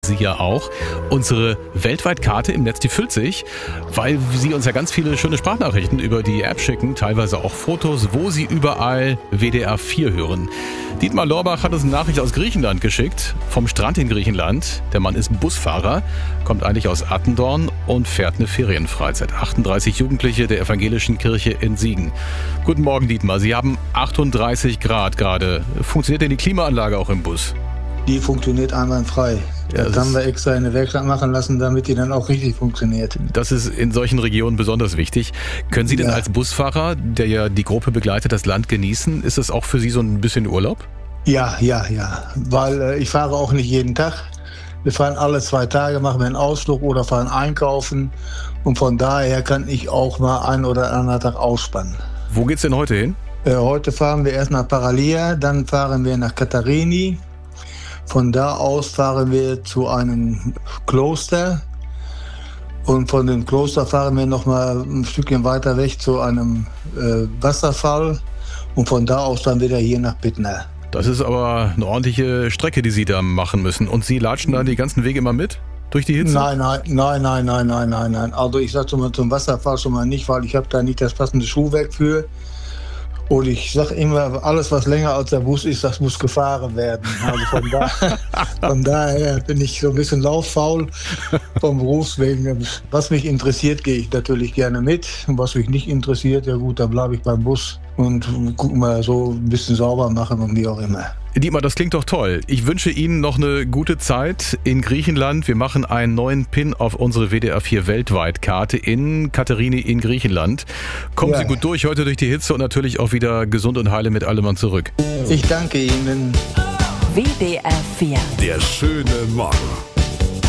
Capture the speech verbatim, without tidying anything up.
Sie ja auch. Unsere Weltweitkarte im Netz, die füllt sich, weil Sie uns ja ganz viele schöne Sprachnachrichten über die App schicken, teilweise auch Fotos, wo Sie überall W D R vier hören. Dietmar Lorbach hat uns eine Nachricht aus Griechenland geschickt, vom Strand in Griechenland. Der Mann ist Busfahrer, kommt eigentlich aus Attendorn und fährt eine Ferienfreizeit. achtunddreißig Jugendliche der Evangelischen Kirche in Siegen. Guten Morgen, Dietmar. Sie haben achtunddreißig Grad gerade. Funktioniert denn die Klimaanlage auch im Bus? Die funktioniert einwandfrei. Ja, das, das haben wir extra in der Werkstatt machen lassen, damit die dann auch richtig funktioniert. Das ist in solchen Regionen besonders wichtig. Können Sie denn ja als Busfahrer, der ja die Gruppe begleitet, das Land genießen? Ist das auch für Sie so ein bisschen Urlaub? Ja, ja, ja. Weil äh, ich fahre auch nicht jeden Tag. Wir fahren alle zwei Tage, machen wir einen Ausflug oder fahren einkaufen. Und von daher kann ich auch mal einen oder anderen Tag ausspannen. Wo geht's denn heute hin? Äh, heute fahren wir erst nach Paralia, dann fahren wir nach Katharini. Von da aus fahren wir zu einem Kloster und von dem Kloster fahren wir noch mal ein Stückchen weiter weg zu einem äh, Wasserfall und von da aus dann wieder hier nach Bittner. Das ist aber eine ordentliche Strecke, die Sie da machen müssen. Und Sie latschen da die ganzen Wege immer mit? Durch die Hitze? Nein, nein, nein, nein, nein, nein, nein, nein. Also ich sag zum, zum Wasserfall schon mal nicht, weil ich habe da nicht das passende Schuhwerk für. Und ich sage immer, alles, was länger als der Bus ist, das muss gefahren werden. Also von, da, von daher bin ich so ein bisschen lauffaul vom Berufswegen. Was mich interessiert, gehe ich natürlich gerne mit. Und was mich nicht interessiert, ja gut, da bleibe ich beim Bus und guck mal so ein bisschen sauber machen und wie auch immer. Dietmar, das klingt doch toll. Ich wünsche Ihnen noch eine gute Zeit in Griechenland. Wir machen einen neuen Pin auf unsere W D R vier Weltweitkarte in Katharini in Griechenland. Kommen ja. Sie gut durch heute durch die Hitze und natürlich auch wieder gesund und heile mit allem zurück. Ich danke Ihnen. W D R vier. Der schöne Morgen.